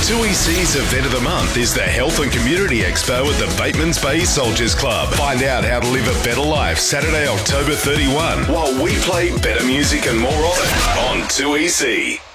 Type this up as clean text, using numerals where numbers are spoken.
2EC's event of the month is the Health and Community Expo at the Bateman's Bay Soldiers Club. Find out how to live a better life Saturday, October 31, while we play better music and more of it on 2EC.